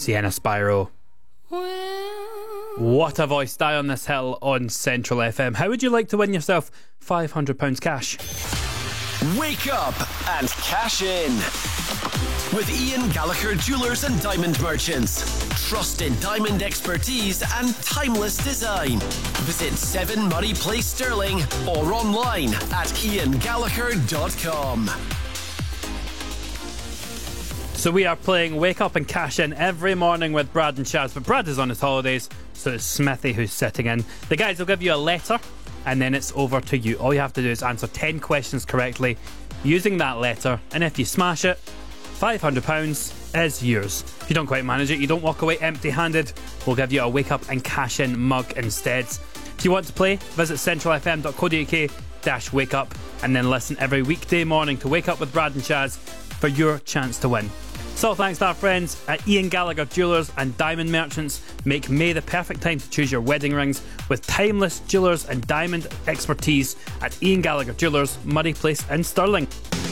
Sienna Spyro. What a voice, Die on This Hill on Central FM. How would you like to win yourself £500 cash? Wake up and cash in with Ian Gallagher Jewelers and Diamond Merchants. Trusted diamond expertise and timeless design. Visit 7 Murray Place, Stirling, or online at iangallagher.com. So we are playing Wake Up and Cash In every morning with Brad and Chaz, but Brad is on his holidays, so it's Smithy who's sitting in. The guys will give you a letter, and then it's over to you. All you have to do is answer 10 questions correctly using that letter, and if you smash it, £500 is yours. If you don't quite manage it, you don't walk away empty-handed. We'll give you a Wake Up and Cash In mug instead. If you want to play, visit centralfm.co.uk/wake up, and then listen every weekday morning to Wake Up with Brad and Chaz for your chance to win. So thanks to our friends at Ian Gallagher Jewelers and Diamond Merchants. Make May the perfect time to choose your wedding rings with timeless jewellers and diamond expertise at Ian Gallagher Jewelers, Murray Place in Stirling.